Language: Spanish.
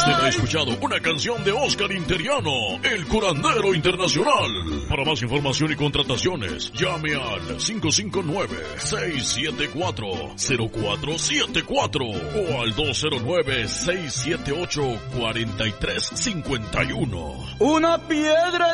Usted ha escuchado una canción de Oscar Interiano, el curandero internacional. Para más información y contrataciones, llame al 559-674-0474 o al 209-678-4351. Una piedra